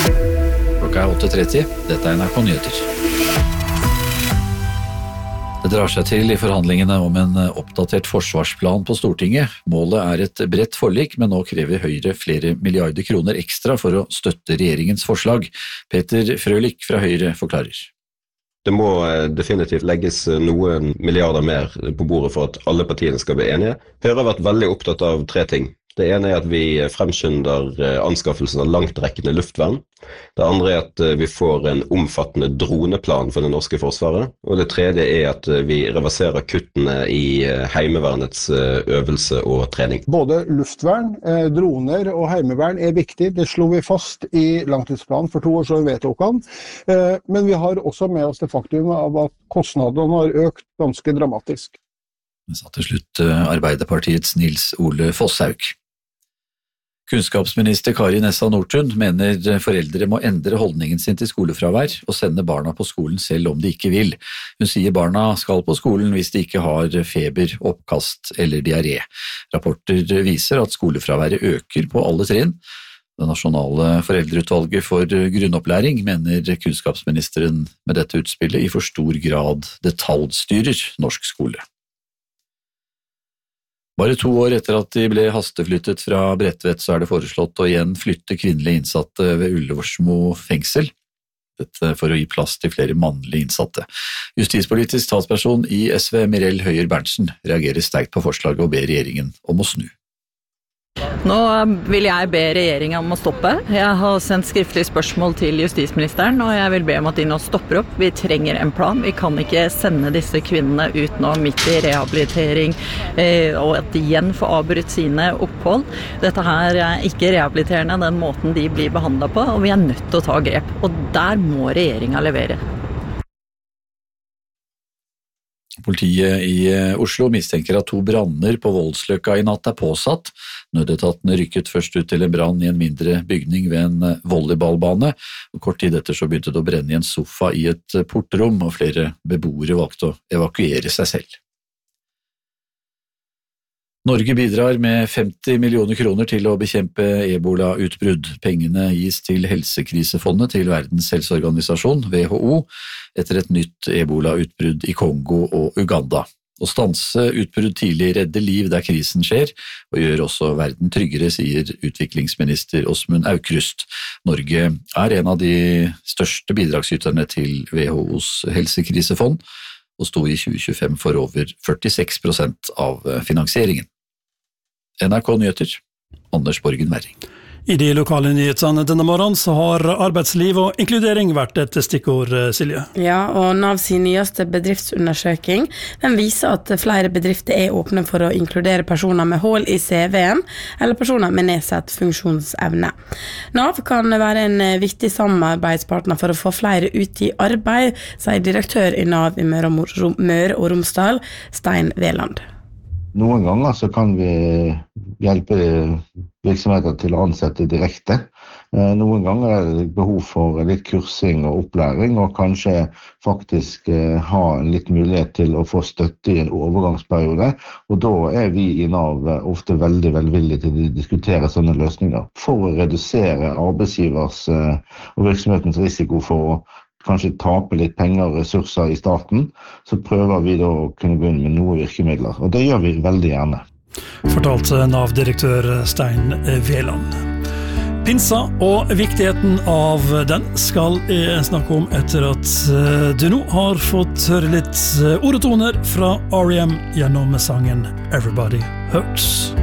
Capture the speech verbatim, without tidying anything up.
Klokka er åtte tretti. Dette er N R K Nyheter. Det drar seg til i forhandlingene om en oppdatert forsvarsplan på Stortinget. Målet er et bredt forlik, men nå krever Høyre flere milliarder kroner ekstra for å støtte regjeringens forslag. Peter Frølich fra Høyre forklarer. Det må definitivt legges noen milliarder mer på bordet for at alle partiene skal bli enige. Høyre har vært veldig opptatt av tre ting. Det ene er at vi fremskynder anskaffelsen av langtrekkende luftvern. Det andre er at vi får en omfattende droneplan for det norske forsvaret. Og det tredje er at vi reverserer kuttene i heimevernets øvelse og trening. Både luftvern, droner og heimevern er viktig. Det slo vi fast i langtidsplanen for to år siden vedtok han. Men vi har også med oss det faktum av at kostnadene har økt ganske dramatisk. Det sa til slutt Arbeiderpartiets Nils Ole Fosshaug. Kunnskapsminister Kari Nessa Nordtun mener foreldre må endre holdningen sin til skolefravær og sende barna på skolen selv om de ikke vil. Hun sier barna skal på skolen hvis de ikke har feber, oppkast eller diaré. Rapporter viser at skolefraværet øker på alle trinn. Det nasjonale foreldreutvalget for grunnopplæring mener kunnskapsministeren med dette utspillet i for stor grad detaljstyrer norsk skole. Bare to år etter at de ble hasteflyttet fra Bredtvet, så er det foreslått å igjen flytte kvinnelige innsatte ved Ullersmo fengsel. Dette for å gi plass til flere mannlige innsatte. Justispolitisk talsperson i S V, Mirel Høyer Berntsen, reagerer sterkt på forslaget og ber regjeringen om å snu. Nå vil jeg be regjeringen om å stoppe. Jeg har sendt skriftlig spørsmål til justisministeren, og jeg vil be om at de nå stopper opp. Vi trenger en plan. Vi kan ikke sende disse kvinnene ut nå midt i rehabilitering, og at de igjen får avbrutt sine opphold. Dette her er ikke rehabiliterende, den måten de blir behandlet på, og vi er nødt til å ta grep. Og der må regjeringen levere. Politiet i Oslo mistenker at to branner på Voldsløkka i natt er påsatt. Nødetatene rykket først ut til en brann i en mindre bygning ved en volleyballbane. Og kort tid etter så begynte det å brenne i en sofa i et portrom, og flere beboere valgte å evakuere seg selv. Norge bidrar med femti millioner kroner til å bekjempe ebola-utbrudd. Pengene gis til Helsekrisefondet til Verdens helseorganisasjon, W H O, etter et nytt ebola-utbrudd i Kongo og Uganda. Å stanse utbrudd tidlig redder liv der krisen skjer, og gjør også verden tryggere, sier utviklingsminister Åsmund Aukrust. Norge er en av de største bidragsyterne til W H O's helsekrisefond, og sto i tjue tjuefem for over førtiseks prosent av finansieringen. N R K Nyheter, Anders Borgen Werring. I de lokale nyhetene denne morgenen så har arbeidsliv og inkludering vært et stikkord, Silje. Ja, og Nav sin nyeste bedriftsundersøking, den viser at flere bedrifter er åpne for å inkludere personer med hull i C V-en, eller personer med nedsatt funksjonsevne. Nav kan være en viktig samarbeidspartner for å få flere ut i arbeid, sier direktør i Nav i Møre og Romsdal, Stein Veland. Noen ganger så kan vi hjelpe virksomheter til å ansette direkte. Noen ganger er det behov for litt kursing og opplæring, og kanskje faktisk ha en litt mulighet til å få støtte i en overgangsperiode. Og da er vi i Nav ofte veldig velvillige til å diskutere sånne løsninger, for å redusere arbeidsgivers og virksomhetens risiko for å kanskje tape litt penger og ressurser i starten, så prøver vi da å kunne gå inn med noen virkemidler. Og det gjør vi veldig gjerne. Fortalte Nav-direktør Stein Veland. Pinsa og viktigheten av den skal jeg snakke om etter at du nå har fått høre litt oretoner fra R E M gjennom sangen Everybody Hurts.